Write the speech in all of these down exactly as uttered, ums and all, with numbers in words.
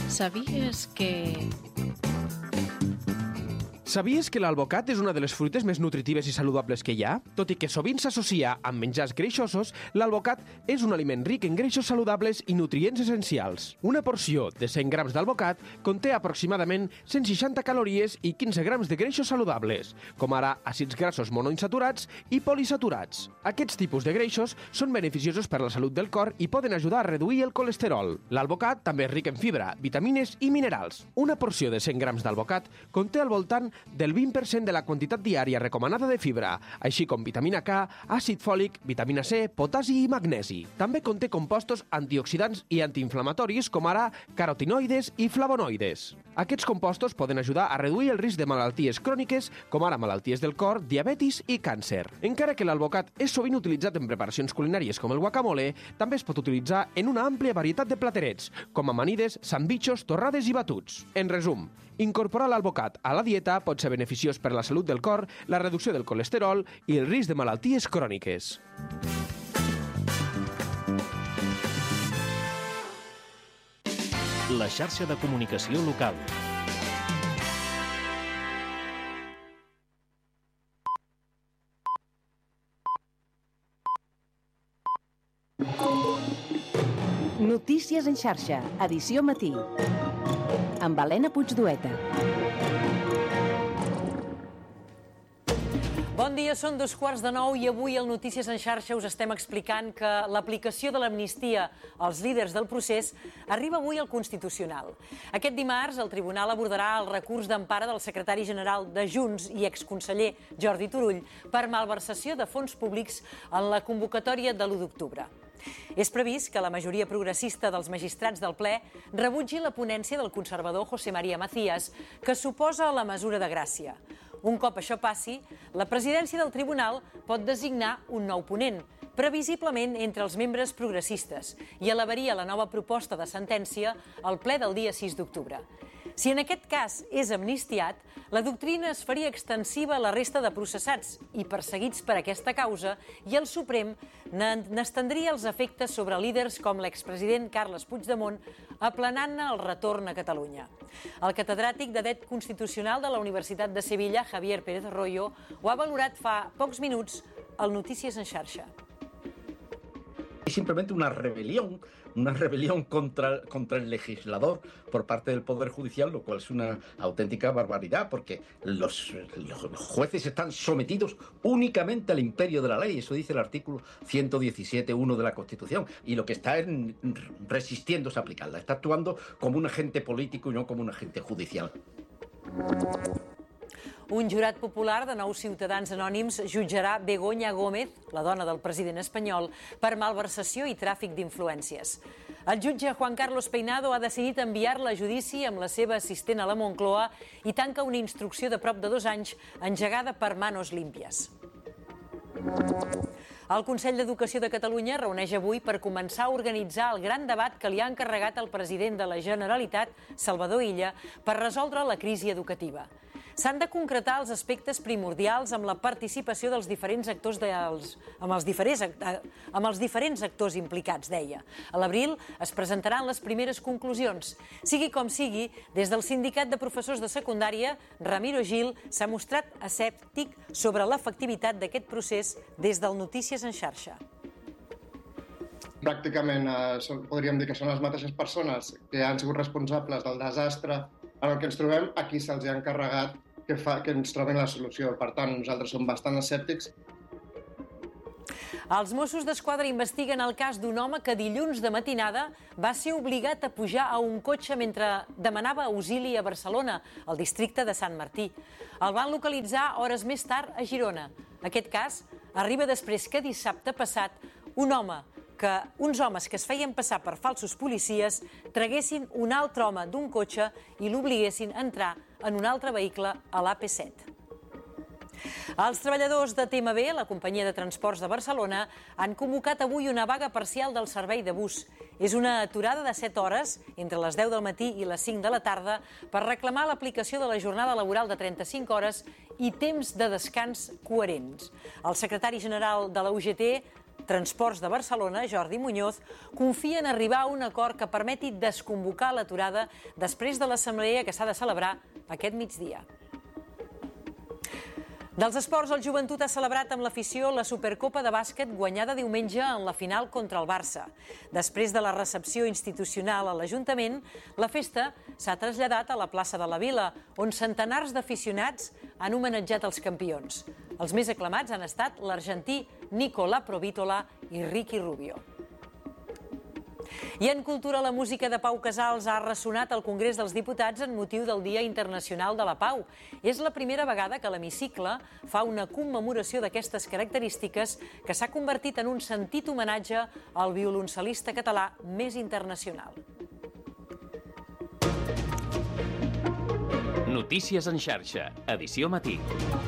¿Sabías que...? Sabies que l'alvocat és una de les fruites més nutritives i saludables que hi ha? Tot i que sovint s'associa amb menjars greixosos, l'alvocat és un aliment ric en greixos saludables i nutrients essencials. Una porció de cent grams d'alvocat conté aproximadament cent seixanta calories i quinze grams de greixos saludables, com ara àcids grassos monoinsaturats i polisaturats. Aquests tipus de greixos són beneficiosos per la salut del cor i poden ajudar a reduir el colesterol. L'alvocat també és ric en fibra, vitamines i minerals. Una porció de cent grams d'alvocat conté al voltant del vint per cent de la quantitat diària recomanada de fibra, així com vitamina K, àcid fòlic, vitamina C, potasi i magnesi. També conté compostos antioxidants i antiinflamatoris com ara carotinoides i flavonoides. Aquests compostos poden ajudar a reduir el risc de malalties cròniques com ara malalties del cor, diabetis i càncer. Encara que l'alvocat és sovint utilitzat en preparacions culinàries com el guacamole, també es pot utilitzar en una àmplia varietat de platerets, com amanides, sandvitxos, torrades i batuts. En resum, incorporar l'alvocat a la dieta pot ser beneficiós per a la salut del cor, la reducció del colesterol i el risc de malalties cròniques. La xarxa de comunicació local. Notícies en xarxa, edició matí. Amb Helena Puigdueta. Bon dia, són dos quarts de nou i avui al Notícies en xarxa us estem explicant que l'aplicació de l'amnistia als líders del procés arriba avui al Constitucional. Aquest dimarts el Tribunal abordarà el recurs d'empara del secretari general de Junts i exconseller Jordi Turull per malversació de fons públics en la convocatòria de l'u d'octubre. És previst que la majoria progressista dels magistrats del ple rebutgi la ponència del conservador José María Macías, que suposa la mesura de gràcia. Un cop això passi, la presidència del tribunal pot designar un nou ponent, previsiblement entre els membres progressistes, i elevaria la nova proposta de sentència al ple del dia sis d'octubre. Si en aquest cas és amnistiat, la doctrina es faria extensiva a la resta de processats i perseguits per aquesta causa i el Suprem n'estendria els efectes sobre líders com l'expresident Carles Puigdemont, aplanant-ne el retorn a Catalunya. El catedràtic de Dret Constitucional de la Universitat de Sevilla, Javier Pérez Royo, ho ha valorat fa pocs minuts al Notícies en xarxa. Es simplemente una rebelión, una rebelión contra, contra el legislador por parte del Poder Judicial, lo cual es una auténtica barbaridad, porque los, los jueces están sometidos únicamente al imperio de la ley, eso dice el artículo ciento diecisiete punto uno de la Constitución, y lo que está es resistiéndose a aplicarla, está actuando como un agente político y no como un agente judicial. Un jurat popular de nou ciutadans anònims jutjarà Begoña Gómez, la dona del president espanyol, per malversació i tràfic d'influències. El jutge Juan Carlos Peinado ha decidit enviar-la a judici amb la seva assistent a la Moncloa i tanca una instrucció de prop de dos anys engegada per Manos Limpias. El Consell d'Educació de Catalunya reuneix avui per començar a organitzar el gran debat que li ha encarregat el president de la Generalitat, Salvador Illa, per resoldre la crisi educativa. S'han de concretar els aspectes primordials amb la participació dels diferents actors dels, amb, els diferents, amb els diferents actors implicats, deia. A l'abril es presentaran les primeres conclusions. Sigui com sigui, des del Sindicat de Professors de Secundària, Ramiro Gil s'ha mostrat escèptic sobre l'efectivitat d'aquest procés des del Notícies en xarxa. Pràcticament eh, podríem dir que són les mateixes persones que han sigut responsables del desastre en el que ens trobem, a qui se'ls ha encarregat que, fa, que ens trobem la solució. Per tant, nosaltres som bastant escèptics. Els Mossos d'Esquadra investiguen el cas d'un home que dilluns de matinada va ser obligat a pujar a un cotxe mentre demanava auxili a Barcelona, al districte de Sant Martí. El van localitzar hores més tard a Girona. Aquest cas arriba després que dissabte passat un home que uns homes que es feien passar per falsos policies traguessin un altre home d'un cotxe i l'obliguessin a entrar en un altre vehicle a l'A P set. Els treballadors de T M B, la companyia de transports de Barcelona, han convocat avui una vaga parcial del servei de bus. És una aturada de set hores, entre les deu del matí i les cinc de la tarda, per reclamar l'aplicació de la jornada laboral de trenta-cinc hores i temps de descans coherents. El secretari general de la U G T, Transports de Barcelona, Jordi Muñoz, confia en arribar a un acord que permeti desconvocar l'aturada després de l'assemblea que s'ha de celebrar aquest migdia. Dels esports, el Joventut ha celebrat amb l'afició la Supercopa de bàsquet guanyada diumenge en la final contra el Barça. Després de la recepció institucional a l'Ajuntament, la festa s'ha traslladat a la plaça de la Vila, on centenars d'aficionats han homenatjat els campions. Els més aclamats han estat l'argentí Nicolà Provítola i Ricky Rubio. I en cultura, la música de Pau Casals ha ressonat al Congrés dels Diputats en motiu del Dia Internacional de la Pau. És la primera vegada que l'hemicicle fa una commemoració d'aquestes característiques que s'ha convertit en un sentit homenatge al violoncel·lista català més internacional. Notícies en xarxa, edició matí.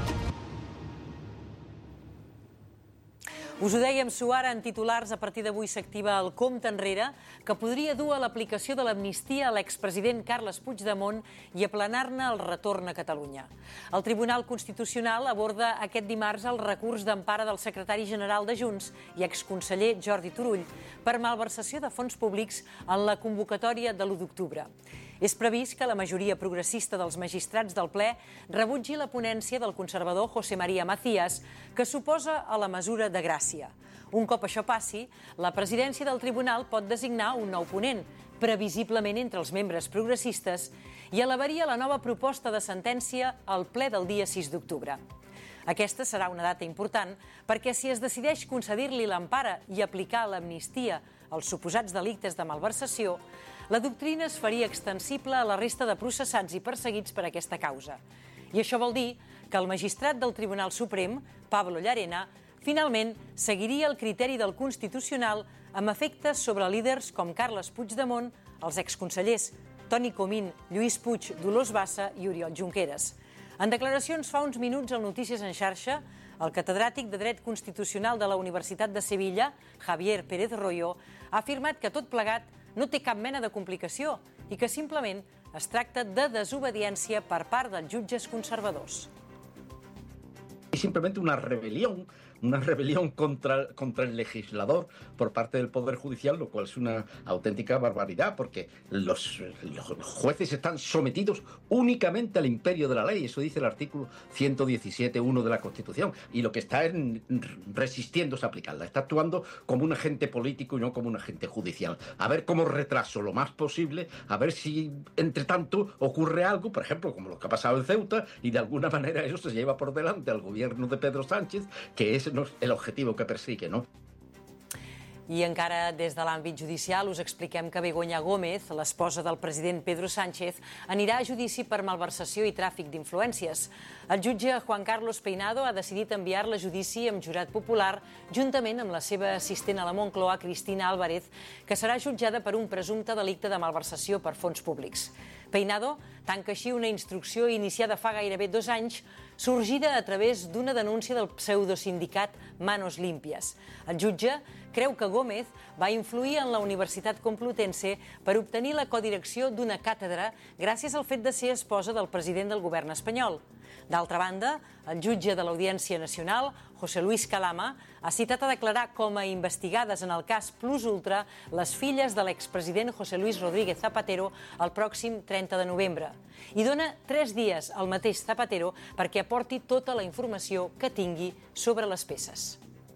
Us ho dèiem suara en titulars, a partir d'avui s'activa el compte enrere que podria dur a l'aplicació de l'amnistia a l'expresident Carles Puigdemont i aplanar-ne el retorn a Catalunya. El Tribunal Constitucional aborda aquest dimarts el recurs d'empara del secretari general de Junts i exconseller Jordi Turull per malversació de fons públics en la convocatòria de l'u d'octubre. És previst que la majoria progressista dels magistrats del ple rebutgi la ponència del conservador José María Macías, que s'oposa a la mesura de gràcia. Un cop això passi, la presidència del tribunal pot designar un nou ponent, previsiblement entre els membres progressistes, i elevaria la nova proposta de sentència al ple del dia sis d'octubre. Aquesta serà una data important perquè si es decideix concedir-li l'empara i aplicar l'amnistia als suposats delictes de malversació, la doctrina es faria extensible a la resta de processats i perseguits per aquesta causa. I això vol dir que el magistrat del Tribunal Suprem, Pablo Llarena, finalment seguiria el criteri del Constitucional amb efectes sobre líders com Carles Puigdemont, els exconsellers Toni Comín, Lluís Puig, Dolors Bassa i Oriol Junqueras. En declaracions fa uns minuts al Notícies en xarxa, el catedràtic de Dret Constitucional de la Universitat de Sevilla, Javier Pérez Royo, ha afirmat que tot plegat no té cap mena de complicació i que simplement es tracta de desobediència per part dels jutges conservadors. Es simplemente una rebelión, una rebelión contra, contra el legislador por parte del Poder Judicial, lo cual es una auténtica barbaridad, porque los, los jueces están sometidos únicamente al imperio de la ley, eso dice el artículo ciento diecisiete punto uno de la Constitución, y lo que está en, resistiendo es aplicarla, está actuando como un agente político y no como un agente judicial. A ver cómo retraso lo más posible, a ver si entre tanto ocurre algo, por ejemplo, como lo que ha pasado en Ceuta, y de alguna manera eso se lleva por delante al gobierno de Pedro Sánchez, que es el objetivo que persigue, ¿no? I encara des de l'àmbit judicial us expliquem que Begoña Gómez, l'esposa del president Pedro Sánchez, anirà a judici per malversació i tràfic d'influències. El jutge Juan Carlos Peinado ha decidit enviar-la a judici amb jurat popular juntament amb la seva assistent a la Moncloa, Cristina Álvarez, que serà jutjada per un presumpte delicte de malversació per fons públics. Peinado tanca així una instrucció iniciada fa gairebé dos anys, sorgida a través d'una denúncia del pseudosindicat Manos Limpias. El jutge creu que Gómez va influir en la Universitat Complutense per obtenir la codirecció d'una càtedra gràcies al fet de ser esposa del president del govern espanyol. D'altra banda, el jutge de l'Audiència Nacional, José Luis Calama, ha citat a declarar com a investigades en el cas Plus Ultra les filles de l'expresident José Luis Rodríguez Zapatero el pròxim trenta de novembre. I dona tres dies al mateix Zapatero perquè aporti tota la informació que tingui sobre les peces.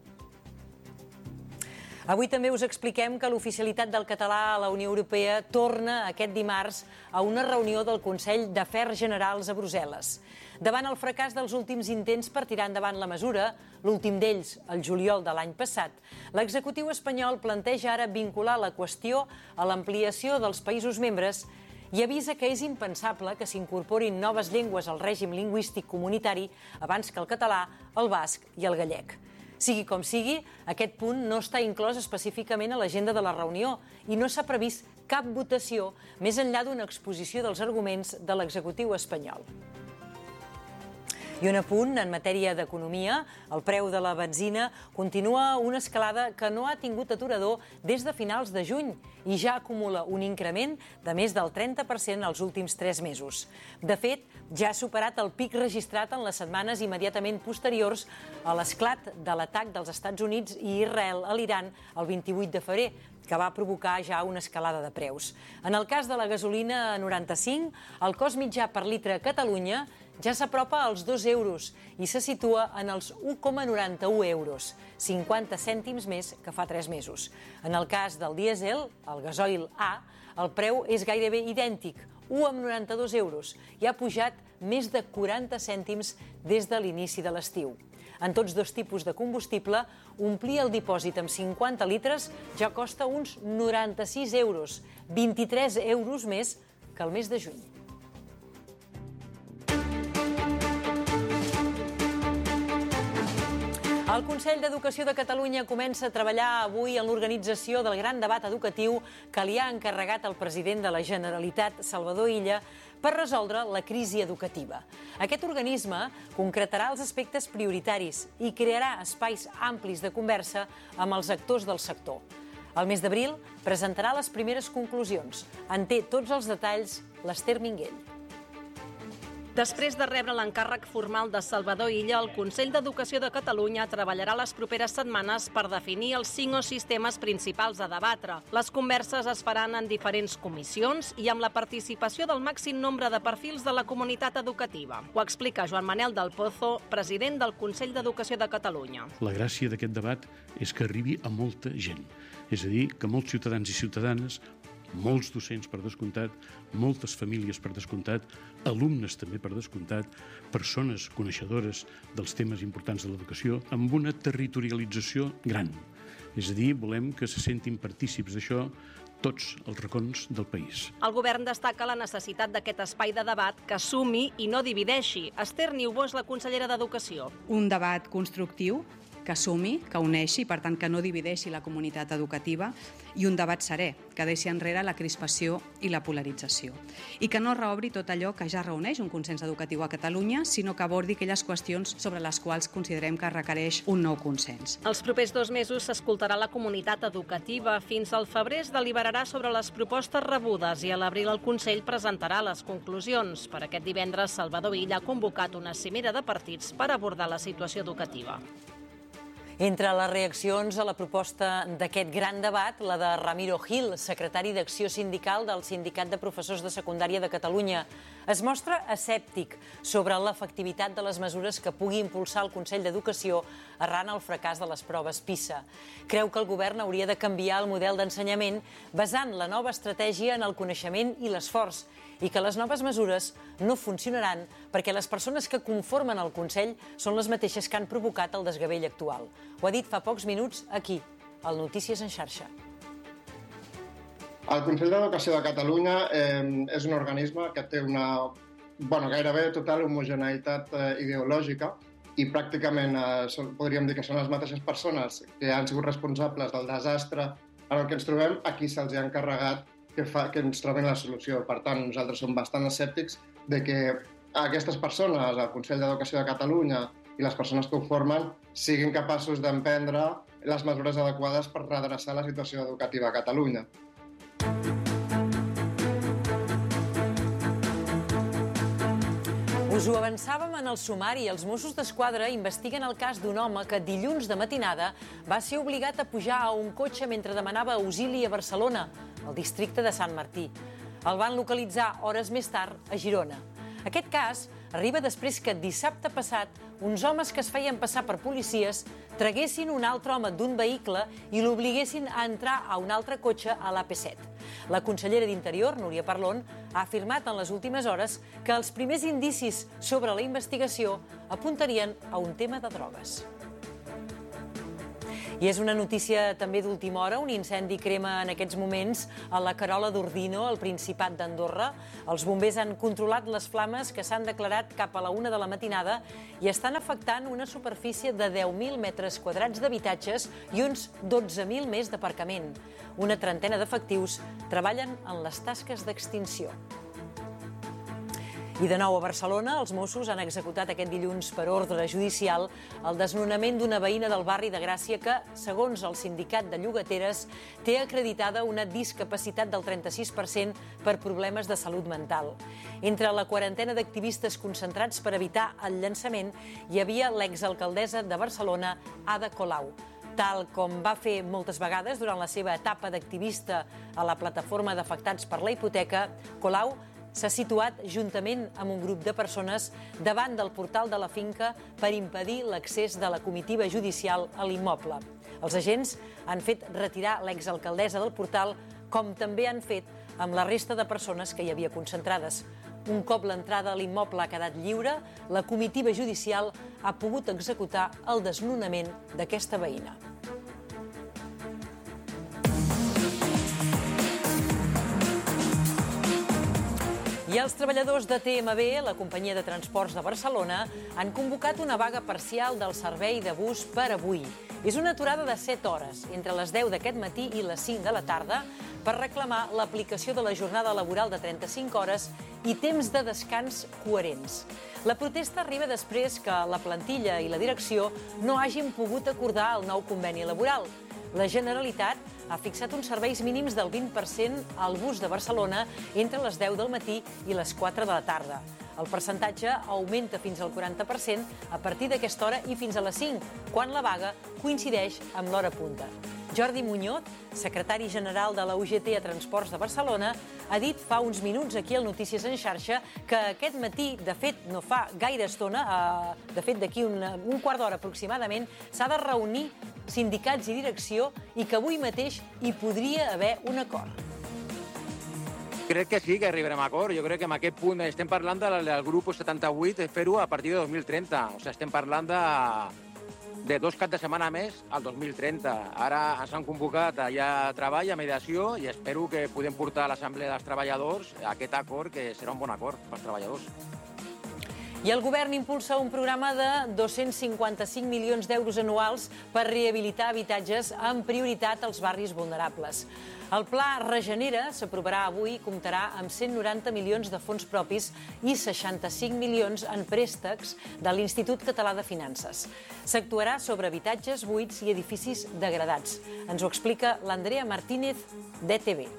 Avui també us expliquem que l'oficialitat del català a la Unió Europea torna aquest dimarts a una reunió del Consell d'Afers Generals a Brussel·les. Davant el fracàs dels últims intents per tirar endavant la mesura, l'últim d'ells, el juliol de l'any passat, l'executiu espanyol planteja ara vincular la qüestió a l'ampliació dels països membres i avisa que és impensable que s'incorporin noves llengües al règim lingüístic comunitari abans que el català, el basc i el gallec. Sigui com sigui, aquest punt no està inclòs específicament a l'agenda de la reunió i no s'ha previst cap votació més enllà d'una exposició dels arguments de l'executiu espanyol. I un apunt en matèria d'economia, el preu de la benzina continua una escalada que no ha tingut aturador des de finals de juny i ja acumula un increment de més del trenta per cent els últims tres mesos. De fet, ja ha superat el pic registrat en les setmanes immediatament posteriors a l'esclat de l'atac dels Estats Units i Israel a l'Iran el vint-i-vuit de febrer, que va provocar ja una escalada de preus. En el cas de la gasolina noranta-cinc, el cost mitjà per litre a Catalunya ja s'apropa als dos euros i se situa en els u coma noranta-u euros, cinquanta cèntims més que fa tres mesos. En el cas del dièsel, el gasoil A, el preu és gairebé idèntic, u coma noranta-dos euros, i ha pujat més de quaranta cèntims des de l'inici de l'estiu. En tots dos tipus de combustible, omplir el dipòsit amb cinquanta litres ja costa uns noranta-sis euros, vint-i-tres euros més que el mes de juny. El Consell d'Educació de Catalunya comença a treballar avui en l'organització del gran debat educatiu que li ha encarregat el president de la Generalitat, Salvador Illa, per resoldre la crisi educativa. Aquest organisme concretarà els aspectes prioritaris i crearà espais amplis de conversa amb els actors del sector. Al mes d'abril presentarà les primeres conclusions. En té tots els detalls l'Ester Minguell. Després de rebre l'encàrrec formal de Salvador Illa, el Consell d'Educació de Catalunya treballarà les properes setmanes per definir els cinc o sis temes principals a debatre. Les converses es faran en diferents comissions i amb la participació del màxim nombre de perfils de la comunitat educativa. Ho explica Joan Manel del Pozo, president del Consell d'Educació de Catalunya. La gràcia d'aquest debat és que arribi a molta gent. És a dir, que molts ciutadans i ciutadanes, molts docents per descomptat, moltes famílies per descomptat, alumnes també per descomptat, persones coneixedores dels temes importants de l'educació, amb una territorialització gran. És a dir, volem que se sentin partícips d'això tots els racons del país. El govern destaca la necessitat d'aquest espai de debat que sumi i no divideixi. Ester Niubó és la consellera d'Educació. Un debat constructiu, que sumi, que uneixi, per tant que no divideixi la comunitat educativa, i un debat serè, que deixi enrere la crispació i la polarització. I que no reobri tot allò que ja reuneix un consens educatiu a Catalunya, sinó que abordi aquelles qüestions sobre les quals considerem que requereix un nou consens. Els propers dos mesos s'escoltarà la comunitat educativa. Fins al febrer es deliberarà sobre les propostes rebudes i a l'abril el Consell presentarà les conclusions. Per aquest divendres, Salvador Illa ha convocat una cimera de partits per abordar la situació educativa. Entre les reaccions a la proposta d'aquest gran debat, la de Ramiro Gil, secretari d'Acció Sindical del Sindicat de Professors de Secundària de Catalunya, es mostra escèptic sobre l'efectivitat de les mesures que pugui impulsar el Consell d'Educació arran el fracàs de les proves PISA. Creu que el govern hauria de canviar el model d'ensenyament basant la nova estratègia en el coneixement i l'esforç i que les noves mesures no funcionaran perquè les persones que conformen el Consell són les mateixes que han provocat el desgavell actual. Ho ha dit fa pocs minuts aquí, al Notícies en xarxa. El Consell d'Educació de Catalunya eh, és un organisme que té una bueno, gairebé total homogeneïtat eh, ideològica i pràcticament eh, són, podríem dir que són les mateixes persones que han sigut responsables del desastre en el que ens trobem, a qui se'ls ha encarregat que, fa, que ens trobin la solució. Per tant, nosaltres som bastant escèptics de que aquestes persones, el Consell d'Educació de Catalunya i les persones que ho formen, siguin capaços d'emprendre les mesures adequades per redreçar la situació educativa a Catalunya. Us ho avançàvem en el sumari. Els Mossos d'Esquadra investiguen el cas d'un home que dilluns de matinada va ser obligat a pujar a un cotxe mentre demanava auxili a Barcelona, al districte de Sant Martí. El van localitzar hores més tard a Girona. Aquest cas arriba després que dissabte passat uns homes que es feien passar per policies traguessin un altre home d'un vehicle i l'obliguessin a entrar a un altre cotxe a l'A P set. La consellera d'Interior, Núria Parlon, ha afirmat en les últimes hores que els primers indicis sobre la investigació apuntarien a un tema de drogues. I és una notícia també d'última hora. Un incendi crema en aquests moments a la Carola d'Ordino, al Principat d'Andorra. Els bombers han controlat les flames que s'han declarat cap a la una de la matinada i estan afectant una superfície de deu mil metres quadrats d'habitatges i uns dotze mil més d'aparcament. Una trentena d'efectius treballen en les tasques d'extinció. I de nou a Barcelona, els Mossos han executat aquest dilluns per ordre judicial el desnonament d'una veïna del barri de Gràcia que, segons el sindicat de llogateres, té acreditada una discapacitat del trenta-sis per cent per problemes de salut mental. Entre la quarantena d'activistes concentrats per evitar el llançament hi havia l'exalcaldessa de Barcelona, Ada Colau. Tal com va fer moltes vegades durant la seva etapa d'activista a la plataforma d'afectats per la hipoteca, Colau s'ha situat juntament amb un grup de persones davant del portal de la finca per impedir l'accés de la comitiva judicial a l'immoble. Els agents han fet retirar l'exalcaldessa del portal, com també han fet amb la resta de persones que hi havia concentrades. Un cop l'entrada a l'immoble ha quedat lliure, la comitiva judicial ha pogut executar el desnonament d'aquesta veïna. I els treballadors de T M B, la companyia de transports de Barcelona, han convocat una vaga parcial del servei de bus per avui. És una aturada de set hores, entre les deu d'aquest matí i les cinc de la tarda, per reclamar l'aplicació de la jornada laboral de trenta-cinc hores i temps de descans coherents. La protesta arriba després que la plantilla i la direcció no hagin pogut acordar el nou conveni laboral. La Generalitat ha fixat uns serveis mínims del vint per cent al bus de Barcelona entre les deu del matí i les quatre de la tarda. El percentatge augmenta fins al quaranta per cent a partir d'aquesta hora i fins a les cinc, quan la vaga coincideix amb l'hora punta. Jordi Muñoz, secretari general de la U G T a Transports de Barcelona, ha dit fa uns minuts aquí al Notícies en xarxa que aquest matí, de fet, no fa gaire estona, de fet, d'aquí un quart d'hora aproximadament, s'ha de reunir sindicats i direcció i que avui mateix hi podria haver un acord. Crec que sí que arribarem a acord. Jo crec que en aquest punt estem parlant del grup setanta-vuit de fer-ho a partir de dos mil trenta. O sigui, estem parlant de, de dos caps de setmana més al dos mil trenta. Ara ens han convocat allà a treball, a mediació, i espero que podem portar a l'Assemblea dels Treballadors aquest acord, que serà un bon acord pels treballadors. I el govern impulsa un programa de dos-cents cinquanta-cinc milions d'euros anuals per rehabilitar habitatges amb prioritat als barris vulnerables. El pla Regenera s'aprovarà avui i comptarà amb cent noranta milions de fons propis i seixanta-cinc milions en préstecs de l'Institut Català de Finances. S'actuarà sobre habitatges buits i edificis degradats. Ens ho explica l'Andrea Martínez, d'E T V.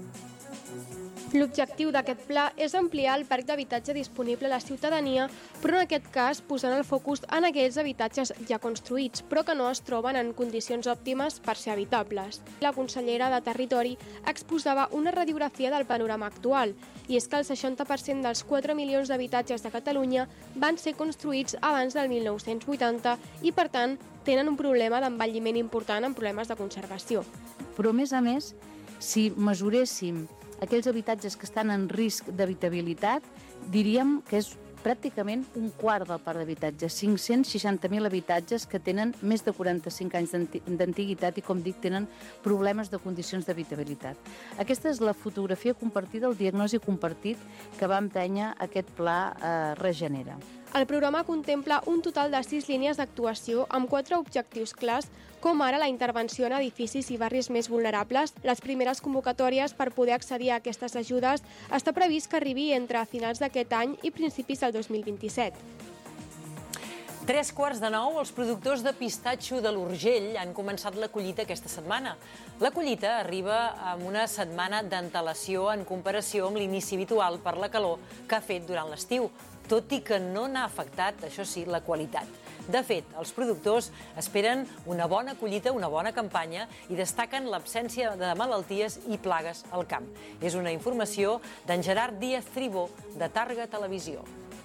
L'objectiu d'aquest pla és ampliar el parc d'habitatge disponible a la ciutadania, però en aquest cas posant el focus en aquells habitatges ja construïts, però que no es troben en condicions òptimes per ser habitables. La consellera de Territori exposava una radiografia del panorama actual, i és que el seixanta per cent dels quatre milions d'habitatges de Catalunya van ser construïts abans del mil nou-cents vuitanta i, per tant, tenen un problema d'envelliment important amb problemes de conservació. Però, a més a més, si mesuréssim aquells habitatges que estan en risc d'habitabilitat, diríem que és pràcticament un quart del parc d'habitatges, cinc-cents seixanta mil habitatges que tenen més de quaranta-cinc anys d'antiguitat i, com dic, tenen problemes de condicions d'habitabilitat. Aquesta és la fotografia compartida, el diagnòstic compartit que va empènyer aquest pla eh, Regenera. El programa contempla un total de sis línies d'actuació amb quatre objectius clars, com ara la intervenció en edificis i barris més vulnerables. Les primeres convocatòries per poder accedir a aquestes ajudes està previst que arribi entre finals d'aquest any i principis del dos mil vint-i-set. Tres quarts de nou, els productors de pistatxo de l'Urgell han començat la collita aquesta setmana. La collita arriba amb una setmana d'antelació en comparació amb l'inici habitual per la calor que ha fet durant l'estiu, tot i que no n'ha afectat, això sí, la qualitat. De fet, els productors esperen una bona collita, una bona campanya i destaquen l'absència de malalties i plagues al camp. És una informació d'en Gerard Díaz Tribó, de Targa Televisió.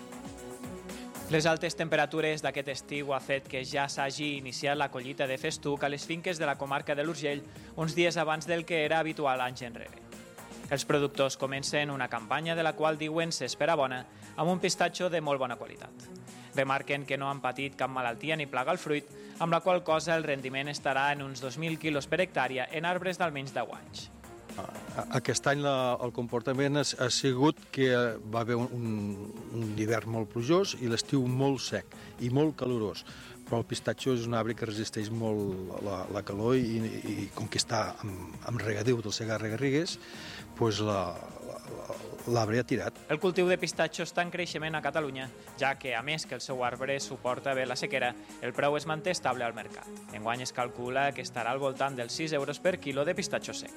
Les altes temperatures d'aquest estiu ha fet que ja s'hagi iniciat la collita de festuc a les finques de la comarca de l'Urgell uns dies abans del que era habitual anys enrere. Els productors comencen una campanya de la qual diuen s'espera bona, amb un pistatxo de molt bona qualitat. Remarquen que no han patit cap malaltia ni plaga al fruit, amb la qual cosa el rendiment estarà en uns dos mil quilos per hectàrea en arbres d'almenys deu anys. Aquest any la, el comportament ha, ha sigut que va haver un, un hivern molt plujós i l'estiu molt sec i molt calorós. Però el pistatxo és un arbre que resisteix molt la, la calor i, i com que està amb, amb regadiu del Segarra Garrigues, doncs la, la, l'arbre ha tirat. El cultiu de pistatxo està en creixement a Catalunya, ja que, a més que el seu arbre suporta bé la sequera, el preu es manté estable al mercat. Enguany es calcula que estarà al voltant dels sis euros per quilo de pistatxo sec.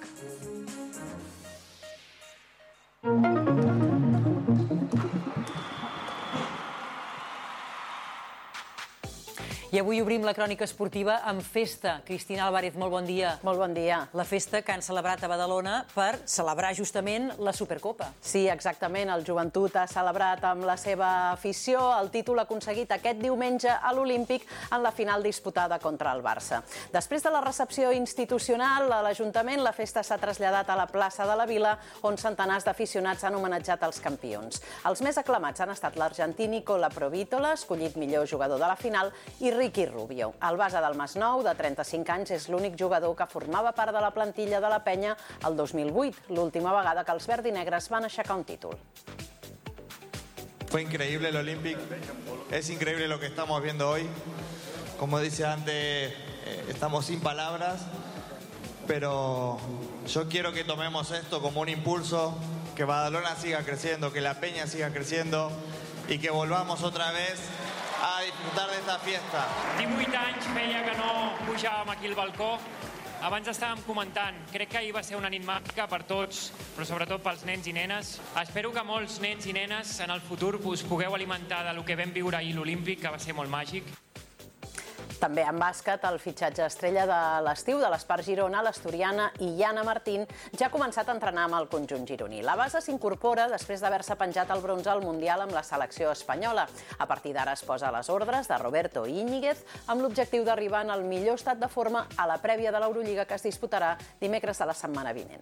I avui obrim la crònica esportiva amb festa. Cristina Álvarez, molt bon dia. Molt bon dia. La festa que han celebrat a Badalona per celebrar justament la Supercopa. Sí, exactament. El Joventut ha celebrat amb la seva afició el títol aconseguit aquest diumenge a l'Olímpic en la final disputada contra el Barça. Després de la recepció institucional a l'Ajuntament, la festa s'ha traslladat a la plaça de la Vila, on centenars d'aficionats han homenatjat els campions. Els més aclamats han estat l'argentí Nicola Provítola, escollit millor jugador de la final, i Ricky Rubio. El base del Masnou, de trenta-cinc anys, és l'únic jugador que formava part de la plantilla de la Penya el dos mil vuit, l'última vegada que els verdinegres van aixecar un títol. Fue increíble el Olympic, es increíble lo que estamos viendo hoy. Como dice antes, eh, estamos sin palabras, pero yo quiero que tomemos esto como un impulso, que Badalona siga creciendo, que la Peña siga creciendo y que volvamos otra vez a disfrutar d'esta fiesta. divuit anys feia que no pujàvem aquí al balcó. Abans estàvem comentant, crec que ahir va ser una nit màgica per tots, però sobretot pels nens i nenes. Espero que molts nens i nenes en el futur us pugueu alimentar del que vam viure ahir a l'Olímpic, que va ser molt màgic. També en bàsquet, el fitxatge estrella de l'estiu de l'Espar Girona, l'asturiana Iana Martín, ja ha començat a entrenar amb el conjunt gironí. La base s'incorpora després d'haver-se penjat el bronze al Mundial amb la selecció espanyola. A partir d'ara es posa a les ordres de Roberto Íñiguez amb l'objectiu d'arribar en el millor estat de forma a la prèvia de l'Eurolliga que es disputarà dimecres de la setmana vinent.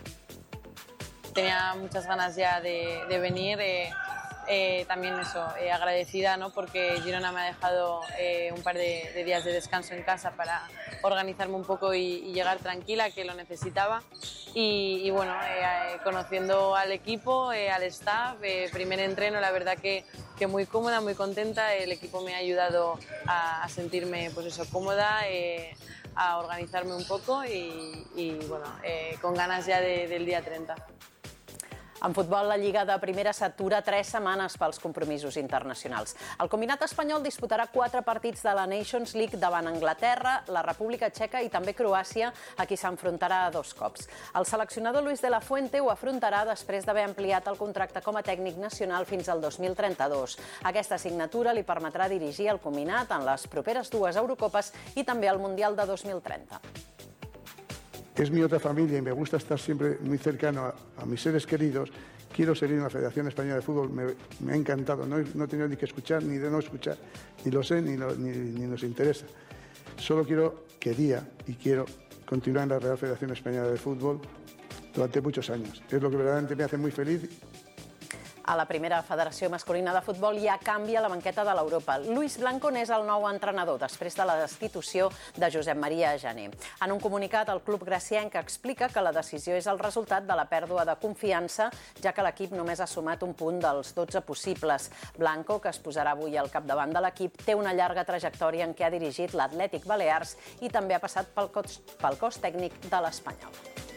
Tenía muchas ganas ya de, de venir. Eh... Eh, también eso, eh, agradecida, ¿no? Porque Girona me ha dejado eh, un par de, de días de descanso en casa para organizarme un poco y, y llegar tranquila, que lo necesitaba. Y, y bueno, eh, conociendo al equipo, eh, al staff, eh, primer entreno, la verdad que, que muy cómoda, muy contenta. El equipo me ha ayudado a, a sentirme pues eso, cómoda, eh, a organizarme un poco y, y bueno, eh, con ganas ya de, del día treinta. En futbol, la Lliga de Primera s'atura tres setmanes pels compromisos internacionals. El combinat espanyol disputarà quatre partits de la Nations League davant Anglaterra, la República Txeca i també Croàcia, a qui s'enfrontarà dos cops. El seleccionador Luis de la Fuente ho afrontarà després d'haver ampliat el contracte com a tècnic nacional fins al dos mil trenta-dos. Aquesta signatura li permetrà dirigir el combinat en les properes dues Eurocopes i també al Mundial de dos mil trenta. Es mi otra familia y me gusta estar siempre muy cercano a, a mis seres queridos. Quiero seguir en la Federación Española de Fútbol, me, me ha encantado, no, no he tenido ni que escuchar ni de no escuchar, ni lo sé ni, lo, ni, ni nos interesa. Solo quiero, quería y quiero continuar en la Real Federación Española de Fútbol durante muchos años. Es lo que verdaderamente me hace muy feliz. A la primera federació masculina de futbol hi ha canvi a la banqueta de l'Europa. Luis Blanco n'és el nou entrenador després de la destitució de Josep Maria Jané. En un comunicat, el club gracienc explica que la decisió és el resultat de la pèrdua de confiança, ja que l'equip només ha sumat un punt dels dotze possibles. Blanco, que es posarà avui al capdavant de l'equip, té una llarga trajectòria en què ha dirigit l'Atlètic Balears i també ha passat pel cos, pel cos tècnic de l'Espanyol.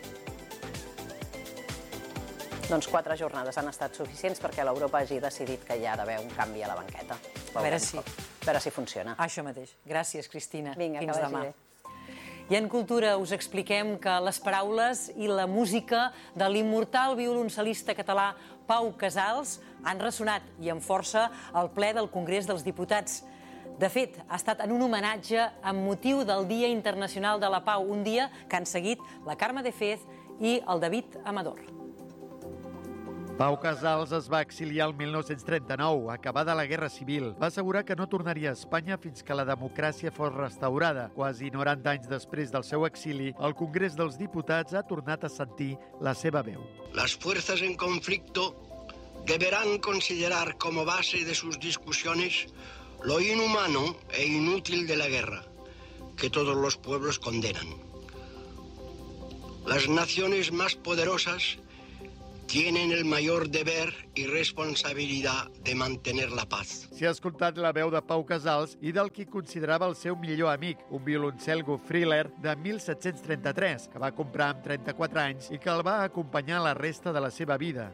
Doncs quatre jornades han estat suficients perquè l'Europa hagi decidit que hi ha d'haver un canvi a la banqueta. A veure si... A veure si funciona. Això mateix. Gràcies, Cristina. Vinga, fins que demà. vagi bé. I en Cultura us expliquem que les paraules i la música de l'immortal violoncel·lista català Pau Casals han ressonat i amb força al ple del Congrés dels Diputats. De fet, ha estat en un homenatge amb motiu del Dia Internacional de la Pau, un dia que han seguit la Carme de Fez i el David Amador. Pau Casals es va exiliar el mil nou-cents trenta-nou, acabada la Guerra Civil. Va assegurar que no tornaria a Espanya fins que la democràcia fos restaurada. Quasi noranta anys després del seu exili, el Congrés dels Diputats ha tornat a sentir la seva veu. Las fuerzas en conflicto deberán considerar como base de sus discusiones lo inhumano e inútil de la guerra, que todos los pueblos condenan. Las naciones más poderosas tienen el mayor deber y responsabilidad de mantener la paz. S'hi ha escoltat la veu de Pau Casals i del qui considerava el seu millor amic, un violoncelgo Friler de mil set-cents trenta-tres, que va comprar amb trenta-quatre anys i que el va acompanyar la resta de la seva vida.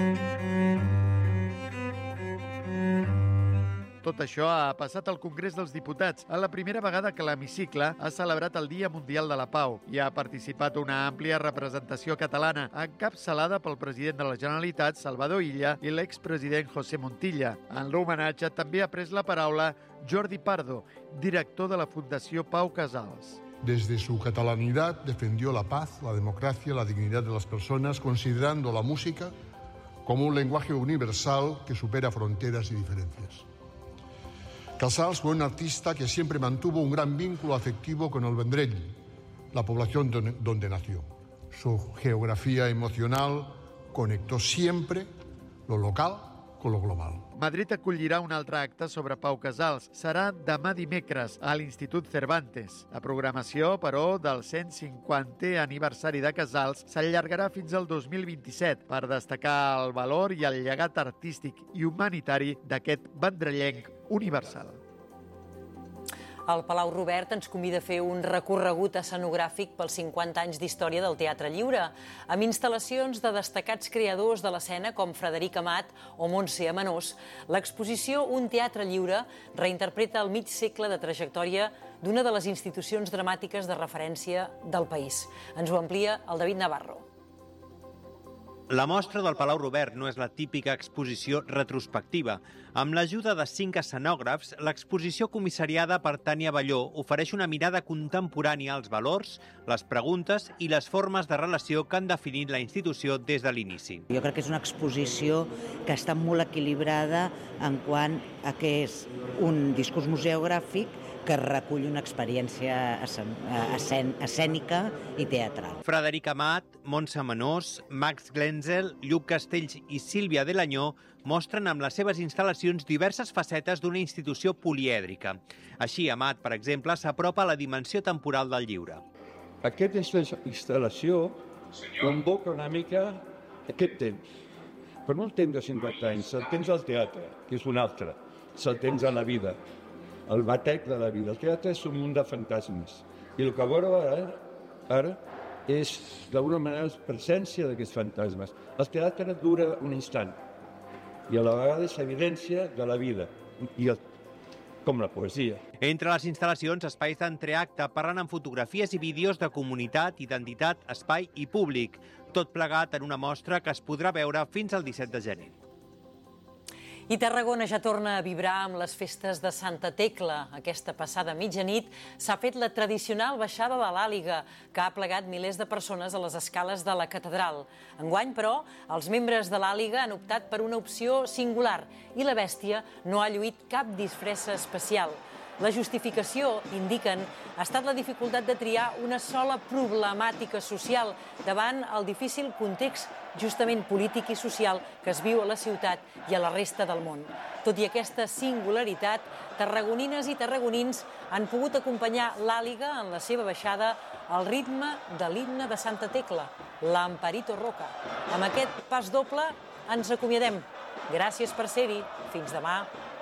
Tot això ha passat al Congrés dels Diputats, a la primera vegada que l'hemicicle ha celebrat el Dia Mundial de la Pau. Hi ha participat una àmplia representació catalana, encapçalada pel president de la Generalitat, Salvador Illa, i l'expresident José Montilla. En l'homenatge també ha pres la paraula Jordi Pardo, director de la Fundació Pau Casals. Desde su catalanidad defendió la paz, la democracia, la dignidad de las personas, considerando la música como un lenguaje universal que supera fronteras y diferencias. Casals fue un artista que siempre mantuvo un gran vínculo afectivo con el Vendrell, la población donde nació. Su geografía emocional conectó siempre lo local con lo global. Madrid acollirà un altre acte sobre Pau Casals. Serà demà dimecres a l'Institut Cervantes. La programació, però, del cent cinquantè aniversari de Casals s'allargarà fins al dos mil vint-i-set per destacar el valor i el llegat artístic i humanitari d'aquest vendrellenc universal. El Palau Robert ens convida a fer un recorregut escenogràfic pels cinquanta anys d'història del Teatre Lliure, amb instal·lacions de destacats creadors de l'escena com Frederic Amat o Montse Amanós. L'exposició Un Teatre Lliure reinterpreta el mig segle de trajectòria d'una de les institucions dramàtiques de referència del país. Ens ho amplia el David Navarro. La mostra del Palau Robert no és la típica exposició retrospectiva. Amb l'ajuda de cinc escenògrafs, l'exposició comissariada per Tània Balló ofereix una mirada contemporània als valors, les preguntes i les formes de relació que han definit la institució des de l'inici. Jo crec que és una exposició que està molt equilibrada en quant a que és un discurs museogràfic que recull una experiència escènica i teatral. Frederic Amat, Montse Amanós, Max Glenzel, Lluc Castells i Sílvia Delanyó mostren amb les seves instal·lacions diverses facetes d'una institució polièdrica. Així, Amat, per exemple, s'apropa a la dimensió temporal del lliure. Aquesta instal·lació convoca una mica aquest temps. Però no el temps de cinquanta anys, el temps del teatre, que és un altre, és el temps de la vida, el batec de la vida. El teatre és un munt de fantasmes. I el que veureu ara, ara és, d'alguna manera, la presència d'aquests fantasmes. El teatre dura un instant i a la vegada és evidència de la vida, i el, com la poesia. Entre les instal·lacions, espais d'entreacte parlen amb fotografies i vídeos de comunitat, identitat, espai i públic. Tot plegat en una mostra que es podrà veure fins al disset de gener. I Tarragona ja torna a vibrar amb les festes de Santa Tecla. Aquesta passada mitjanit s'ha fet la tradicional baixada de l'Àliga, que ha plegat milers de persones a les escales de la catedral. Enguany, però, els membres de l'Àliga han optat per una opció singular i la bèstia no ha lluït cap disfressa especial. La justificació, indiquen, ha estat la dificultat de triar una sola problemàtica social davant el difícil context justament polític i social que es viu a la ciutat i a la resta del món. Tot i aquesta singularitat, tarragonines i tarragonins han pogut acompanyar l'Àliga en la seva baixada al ritme de l'himne de Santa Tecla, l'Amparito Roca. Amb aquest pas doble ens acomiadem. Gràcies per ser-hi. Fins demà.